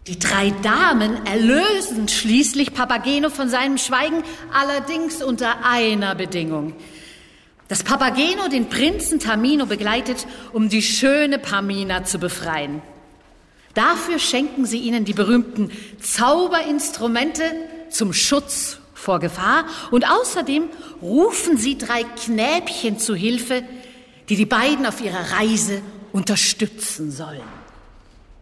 Die 3 Damen erlösen schließlich Papageno von seinem Schweigen, allerdings unter einer Bedingung: dass Papageno den Prinzen Tamino begleitet, um die schöne Pamina zu befreien. Dafür schenken sie ihnen die berühmten Zauberinstrumente zum Schutz vor Gefahr und außerdem rufen sie 3 Knäbchen zu Hilfe, die die beiden auf ihrer Reise unterstützen sollen.